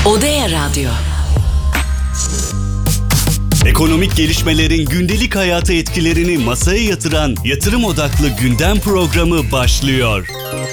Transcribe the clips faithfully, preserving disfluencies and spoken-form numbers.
Odea Radyo. Ekonomik gelişmelerin gündelik hayata etkilerini masaya yatıran yatırım odaklı gündem programı başlıyor.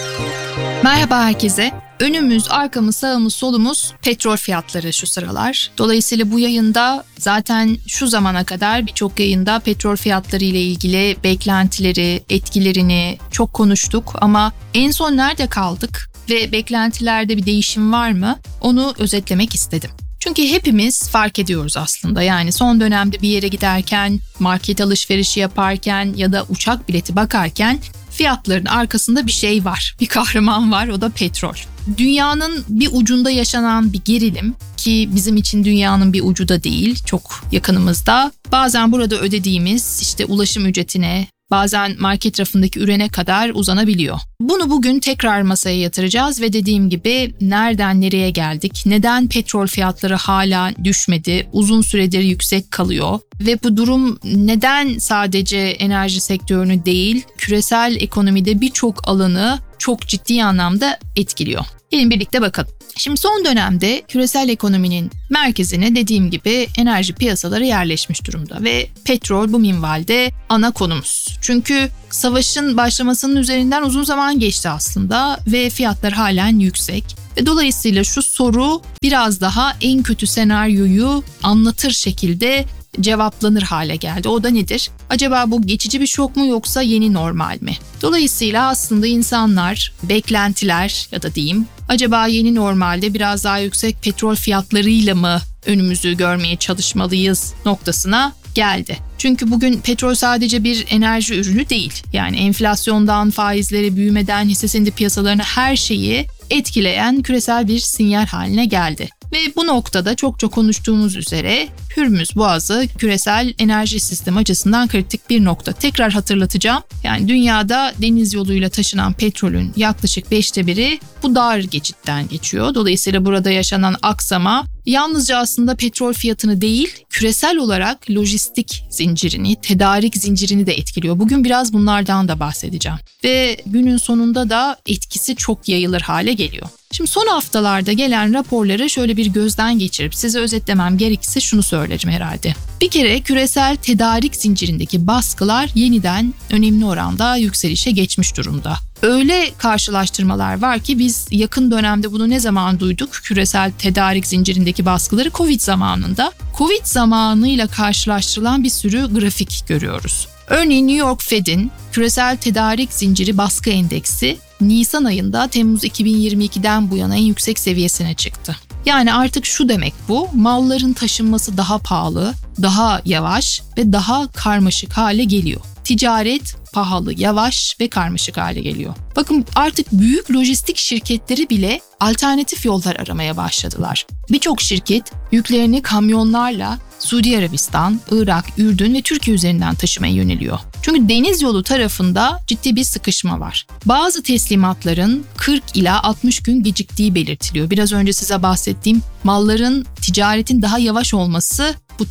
Merhaba herkese. Önümüz, arkamız, sağımız, solumuz petrol fiyatları şu sıralar. Dolayısıyla bu yayında zaten şu zamana kadar birçok yayında petrol fiyatları ile ilgili beklentileri, etkilerini çok konuştuk ama en son nerede kaldık ve beklentilerde bir değişim var mı? Onu özetlemek istedim. Çünkü hepimiz fark ediyoruz aslında. Yani son dönemde bir yere giderken, market alışverişi yaparken ya da uçak bileti bakarken fiyatların arkasında bir şey var. Bir kahraman var, o da petrol. Dünyanın bir ucunda yaşanan bir gerilim ki bizim için dünyanın bir ucu da değil, çok yakınımızda. Bazen burada ödediğimiz işte ulaşım ücretine, bazen market rafındaki ürüne kadar uzanabiliyor. Bunu bugün tekrar masaya yatıracağız ve dediğim gibi nereden nereye geldik, neden petrol fiyatları hala düşmedi, uzun süredir yüksek kalıyor ve bu durum neden sadece enerji sektörünü değil, küresel ekonomide birçok alanı çok ciddi anlamda etkiliyor. Gelin birlikte bakalım. Şimdi son dönemde küresel ekonominin merkezine dediğim gibi enerji piyasaları yerleşmiş durumda ve petrol bu minvalde ana konumuz. Çünkü savaşın başlamasının üzerinden uzun zaman geçti aslında ve fiyatlar halen yüksek. Ve dolayısıyla şu soru biraz daha en kötü senaryoyu anlatır şekilde cevaplanır hale geldi. O da nedir? Acaba bu geçici bir şok mu yoksa yeni normal mi? Dolayısıyla aslında insanlar, beklentiler ya da diyeyim, acaba yeni normalde biraz daha yüksek petrol fiyatlarıyla mı önümüzü görmeye çalışmalıyız noktasına geldi. Çünkü bugün petrol sadece bir enerji ürünü değil. Yani enflasyondan, faizlere, büyümeden, hisse senedi piyasalarına her şeyi etkileyen küresel bir sinyal haline geldi. Ve bu noktada çok çok konuştuğumuz üzere Hürmüz Boğazı küresel enerji sistemi açısından kritik bir nokta. Tekrar hatırlatacağım. Yani dünyada deniz yoluyla taşınan petrolün yaklaşık beşte biri bu dar geçitten geçiyor. Dolayısıyla burada yaşanan aksama yalnızca aslında petrol fiyatını değil, küresel olarak lojistik zincirini, tedarik zincirini de etkiliyor. Bugün biraz bunlardan da bahsedeceğim. Ve günün sonunda da etkisi çok yayılır hale geliyor. Şimdi son haftalarda gelen raporları şöyle bir gözden geçirip size özetlemem gerekirse şunu söyleyeceğim herhalde. Bir kere küresel tedarik zincirindeki baskılar yeniden önemli oranda yükselişe geçmiş durumda. Öyle karşılaştırmalar var ki biz yakın dönemde bunu ne zaman duyduk? Küresel tedarik zincirindeki baskıları Covid zamanında. Covid zamanıyla karşılaştırılan bir sürü grafik görüyoruz. Örneğin New York Fed'in küresel tedarik zinciri baskı endeksi Nisan ayında Temmuz iki bin yirmi ikiden bu yana en yüksek seviyesine çıktı. Yani artık şu demek bu, malların taşınması daha pahalı, daha yavaş ve daha karmaşık hale geliyor. Ticaret pahalı, yavaş ve karmaşık hale geliyor. Bakın artık büyük lojistik şirketleri bile alternatif yollar aramaya başladılar. Birçok şirket yüklerini kamyonlarla Suudi Arabistan, Irak, Ürdün ve Türkiye üzerinden taşımaya yöneliyor. Çünkü deniz yolu tarafında ciddi bir sıkışma var. Bazı teslimatların kırk ila altmış gün geciktiği belirtiliyor. Biraz önce size bahsettiğim malların, ticaretin daha yavaş olması bu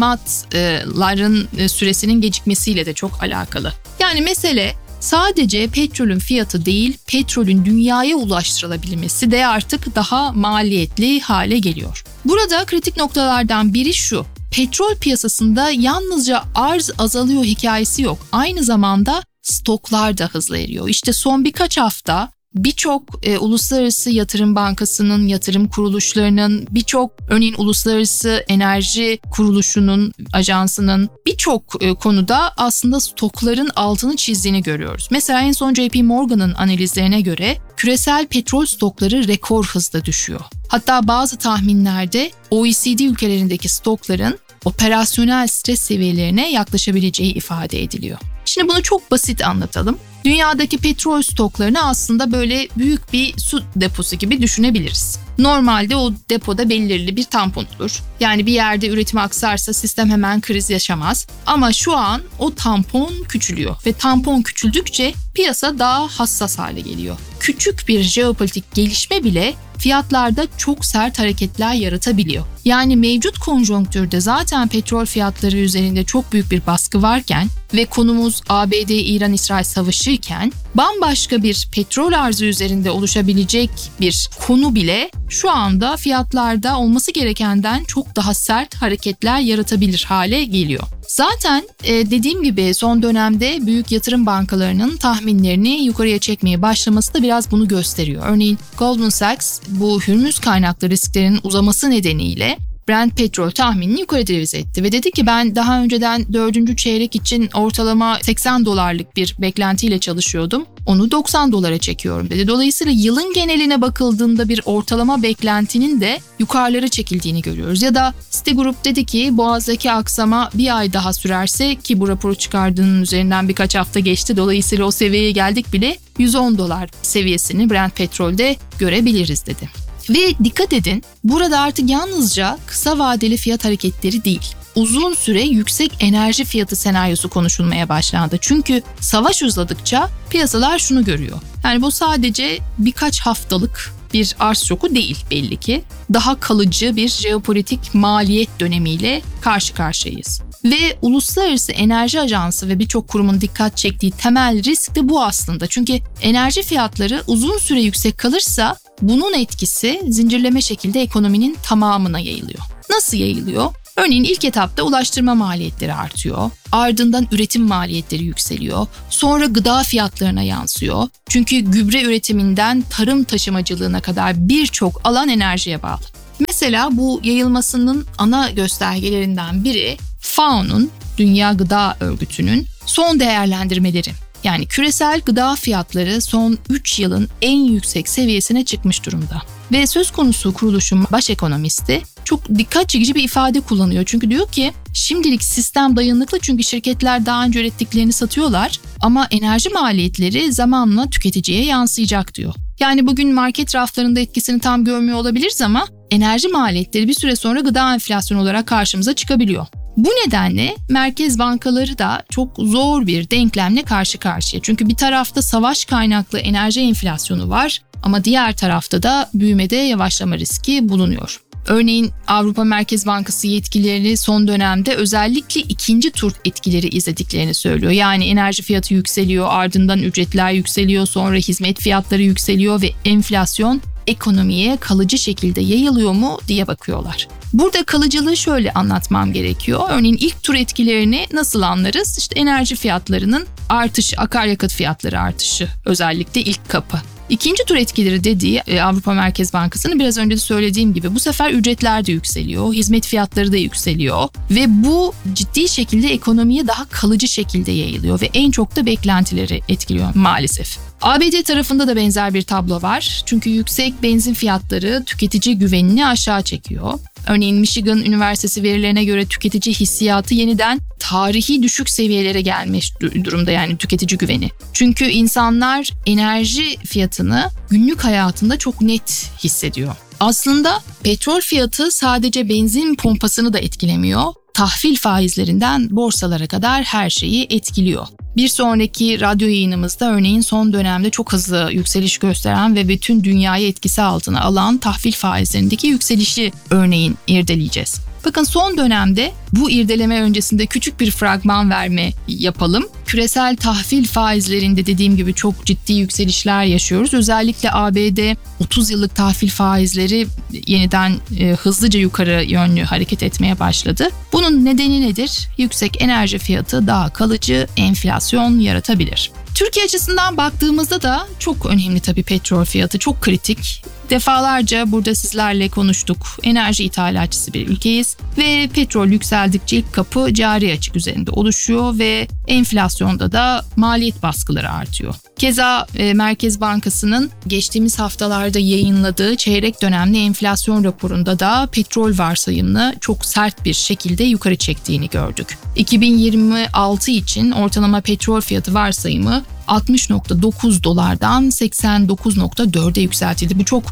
teslimatların süresinin gecikmesiyle de çok alakalı. Yani mesele sadece petrolün fiyatı değil, petrolün dünyaya ulaştırılabilmesi de artık daha maliyetli hale geliyor. Burada kritik noktalardan biri şu. Petrol piyasasında yalnızca arz azalıyor hikayesi yok. Aynı zamanda stoklar da hızla eriyor. İşte son birkaç hafta birçok e, uluslararası yatırım bankasının, yatırım kuruluşlarının, birçok örneğin uluslararası enerji kuruluşunun, ajansının birçok e, konuda aslında stokların altını çizdiğini görüyoruz. Mesela en son J P Morgan'ın analizlerine göre küresel petrol stokları rekor hızla düşüyor. Hatta bazı tahminlerde O E C D ülkelerindeki stokların operasyonel stres seviyelerine yaklaşabileceği ifade ediliyor. Şimdi bunu çok basit anlatalım. Dünyadaki petrol stoklarını aslında böyle büyük bir su deposu gibi düşünebiliriz. Normalde o depoda belirli bir tampon olur. Yani bir yerde üretim aksarsa sistem hemen kriz yaşamaz. Ama şu an o tampon küçülüyor ve tampon küçüldükçe piyasa daha hassas hale geliyor. Küçük bir jeopolitik gelişme bile fiyatlarda çok sert hareketler yaratabiliyor. Yani mevcut konjonktürde zaten petrol fiyatları üzerinde çok büyük bir baskı varken ve konumuz A B D-İran-İsrail savaşı çalışırken bambaşka bir petrol arzı üzerinde oluşabilecek bir konu bile şu anda fiyatlarda olması gerekenden çok daha sert hareketler yaratabilir hale geliyor. Zaten e, dediğim gibi son dönemde büyük yatırım bankalarının tahminlerini yukarıya çekmeye başlaması da biraz bunu gösteriyor. Örneğin Goldman Sachs bu Hürmüz kaynaklı risklerin uzaması nedeniyle Brent petrol tahminini yukarı revize etti ve dedi ki ben daha önceden dördüncü çeyrek için ortalama seksen dolarlık bir beklentiyle çalışıyordum. Onu doksan dolara çekiyorum dedi. Dolayısıyla yılın geneline bakıldığında bir ortalama beklentinin de yukarılara çekildiğini görüyoruz. Ya da Citigroup dedi ki Boğaz'daki aksama bir ay daha sürerse ki bu raporu çıkardığının üzerinden birkaç hafta geçti. Dolayısıyla o seviyeye geldik bile yüz on dolar seviyesini Brent petrolde görebiliriz dedi. Ve dikkat edin, burada artık yalnızca kısa vadeli fiyat hareketleri değil, uzun süre yüksek enerji fiyatı senaryosu konuşulmaya başlandı. Çünkü savaş uzadıkça piyasalar şunu görüyor. Yani bu sadece birkaç haftalık bir arz şoku değil belli ki. Daha kalıcı bir jeopolitik maliyet dönemiyle karşı karşıyayız. Ve Uluslararası Enerji Ajansı ve birçok kurumun dikkat çektiği temel risk de bu aslında. Çünkü enerji fiyatları uzun süre yüksek kalırsa bunun etkisi zincirleme şekilde ekonominin tamamına yayılıyor. Nasıl yayılıyor? Örneğin ilk etapta ulaştırma maliyetleri artıyor, ardından üretim maliyetleri yükseliyor, sonra gıda fiyatlarına yansıyor. Çünkü gübre üretiminden tarım taşımacılığına kadar birçok alan enerjiye bağlı. Mesela bu yayılmasının ana göstergelerinden biri F A O'nun, Dünya Gıda Örgütü'nün son değerlendirmeleri. Yani küresel gıda fiyatları son üç yılın en yüksek seviyesine çıkmış durumda. Ve söz konusu kuruluşun baş ekonomisti çok dikkat çekici bir ifade kullanıyor. Çünkü diyor ki şimdilik sistem dayanıklı çünkü şirketler daha önce ürettiklerini satıyorlar ama enerji maliyetleri zamanla tüketiciye yansıyacak diyor. Yani bugün market raflarında etkisini tam görmüyor olabiliriz ama enerji maliyetleri bir süre sonra gıda enflasyonu olarak karşımıza çıkabiliyor. Bu nedenle merkez bankaları da çok zor bir denklemle karşı karşıya. Çünkü bir tarafta savaş kaynaklı enerji enflasyonu var ama diğer tarafta da büyümede yavaşlama riski bulunuyor. Örneğin Avrupa Merkez Bankası yetkilileri son dönemde özellikle ikinci tur etkileri izlediklerini söylüyor. Yani enerji fiyatı yükseliyor, ardından ücretler yükseliyor, sonra hizmet fiyatları yükseliyor ve enflasyon ekonomiye kalıcı şekilde yayılıyor mu diye bakıyorlar. Burada kalıcılığı şöyle anlatmam gerekiyor. Örneğin ilk tur etkilerini nasıl anlarız? İşte enerji fiyatlarının artışı, akaryakıt fiyatları artışı özellikle ilk kapı. İkinci tur etkileri dediği Avrupa Merkez Bankası'nın biraz önce de söylediğim gibi bu sefer ücretler de yükseliyor, hizmet fiyatları da yükseliyor ve bu ciddi şekilde ekonomiye daha kalıcı şekilde yayılıyor ve en çok da beklentileri etkiliyor maalesef. A B D tarafında da benzer bir tablo var. Çünkü yüksek benzin fiyatları tüketici güvenini aşağı çekiyor. Örneğin Michigan Üniversitesi verilerine göre tüketici hissiyatı yeniden tarihi düşük seviyelere gelmiş durumda, yani tüketici güveni. Çünkü insanlar enerji fiyatını günlük hayatında çok net hissediyor. Aslında petrol fiyatı sadece benzin pompasını da etkilemiyor. Tahvil faizlerinden borsalara kadar her şeyi etkiliyor. Bir sonraki radyo yayınımızda örneğin son dönemde çok hızlı yükseliş gösteren ve bütün dünyayı etkisi altına alan tahvil faizlerindeki yükselişi örneğin irdeleyeceğiz. Bakın son dönemde bu irdeleme öncesinde küçük bir fragman verme yapalım. Küresel tahvil faizlerinde dediğim gibi çok ciddi yükselişler yaşıyoruz. Özellikle A B D otuz yıllık tahvil faizleri yeniden e, hızlıca yukarı yönlü hareket etmeye başladı. Bunun nedeni nedir? Yüksek enerji fiyatı daha kalıcı enflasyon yaratabilir. Türkiye açısından baktığımızda da çok önemli tabii petrol fiyatı, çok kritik. Defalarca burada sizlerle konuştuk. Enerji ithalatçısı bir ülkeyiz ve petrol yükseldikçe ilk kapı cari açık üzerinde oluşuyor ve enflasyonda da maliyet baskıları artıyor. Keza e, Merkez Bankası'nın geçtiğimiz haftalarda yayınladığı çeyrek dönemli enflasyon raporunda da petrol varsayımını çok sert bir şekilde yukarı çektiğini gördük. iki bin yirmi altı için ortalama petrol fiyatı varsayımı altmış nokta dokuz dolardan seksen dokuz nokta dörde yükseltildi. Bu çok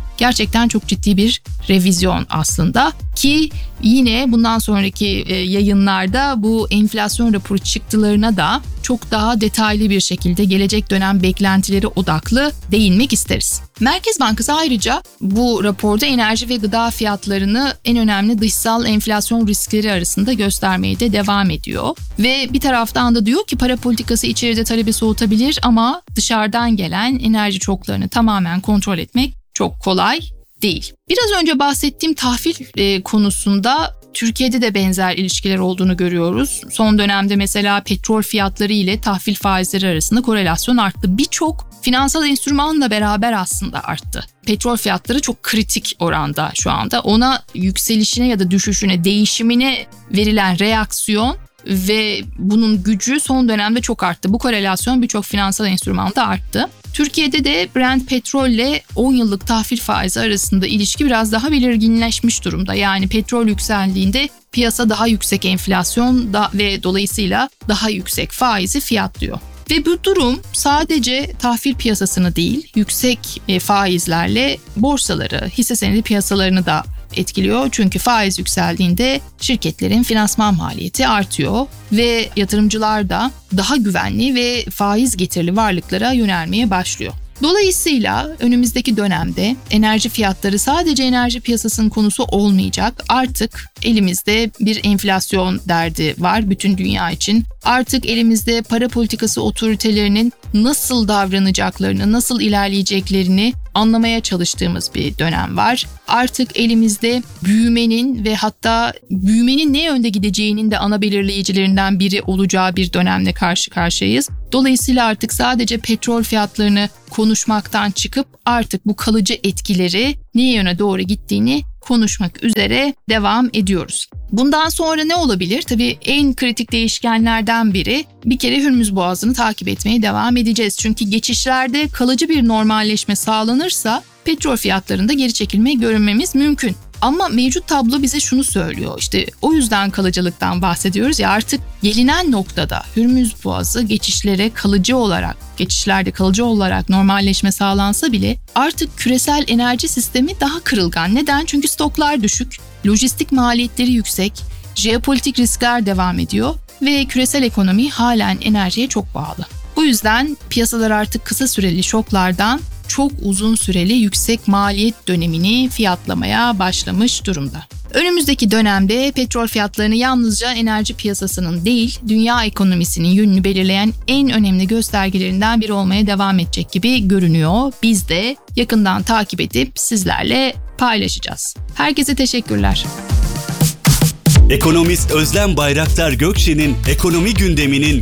gerçekten çok ciddi bir revizyon aslında ki yine bundan sonraki yayınlarda bu enflasyon raporu çıktılarına da çok daha detaylı bir şekilde gelecek dönem beklentileri odaklı değinmek isteriz. Merkez Bankası ayrıca bu raporda enerji ve gıda fiyatlarını en önemli dışsal enflasyon riskleri arasında göstermeye de devam ediyor. Ve bir taraftan da diyor ki para politikası içeride talebi soğutabilir ama dışarıdan gelen enerji çoklarını tamamen kontrol etmek çok kolay değil. Biraz önce bahsettiğim tahvil e, konusunda Türkiye'de de benzer ilişkiler olduğunu görüyoruz. Son dönemde mesela petrol fiyatları ile tahvil faizleri arasında korelasyon arttı. Birçok finansal enstrümanla beraber aslında arttı. Petrol fiyatları çok kritik oranda şu anda. Ona yükselişine ya da düşüşüne, değişimine verilen reaksiyon ve bunun gücü son dönemde çok arttı. Bu korelasyon birçok finansal enstrümanda arttı. Türkiye'de de Brent petrol ile on yıllık tahvil faizi arasında ilişki biraz daha belirginleşmiş durumda. Yani petrol yükseldiğinde piyasa daha yüksek enflasyon da ve dolayısıyla daha yüksek faizi fiyatlıyor. Ve bu durum sadece tahvil piyasasını değil, yüksek faizlerle borsaları, hisse senedi piyasalarını da etkiliyor. Çünkü faiz yükseldiğinde şirketlerin finansman maliyeti artıyor ve yatırımcılar da daha güvenli ve faiz getirili varlıklara yönelmeye başlıyor. Dolayısıyla önümüzdeki dönemde enerji fiyatları sadece enerji piyasasının konusu olmayacak. Artık elimizde bir enflasyon derdi var bütün dünya için. Artık elimizde para politikası otoritelerinin nasıl davranacaklarını, nasıl ilerleyeceklerini anlamaya çalıştığımız bir dönem var. Artık elimizde büyümenin ve hatta büyümenin ne yönde gideceğinin de ana belirleyicilerinden biri olacağı bir dönemle karşı karşıyayız. Dolayısıyla artık sadece petrol fiyatlarını konuşmaktan çıkıp artık bu kalıcı etkileri ne yöne doğru gittiğini konuşmak üzere devam ediyoruz. Bundan sonra ne olabilir? Tabii en kritik değişkenlerden biri bir kere Hürmüz Boğazı'nı takip etmeye devam edeceğiz. Çünkü geçişlerde kalıcı bir normalleşme sağlanırsa petrol fiyatlarında geri çekilme görünmemiz mümkün. Ama mevcut tablo bize şunu söylüyor. İşte o yüzden kalıcılıktan bahsediyoruz ya, artık gelinen noktada Hürmüz Boğazı geçişlere kalıcı olarak, geçişlerde kalıcı olarak normalleşme sağlansa bile artık küresel enerji sistemi daha kırılgan. Neden? Çünkü stoklar düşük, lojistik maliyetleri yüksek, jeopolitik riskler devam ediyor ve küresel ekonomi halen enerjiye çok bağlı. Bu yüzden piyasalar artık kısa süreli şoklardan çok uzun süreli yüksek maliyet dönemini fiyatlamaya başlamış durumda. Önümüzdeki dönemde petrol fiyatlarını yalnızca enerji piyasasının değil, dünya ekonomisinin yönünü belirleyen en önemli göstergelerinden biri olmaya devam edecek gibi görünüyor. Biz de yakından takip edip sizlerle paylaşacağız. Herkese teşekkürler. Ekonomist Özlem Bayraktar Gökçe'nin ekonomi gündeminin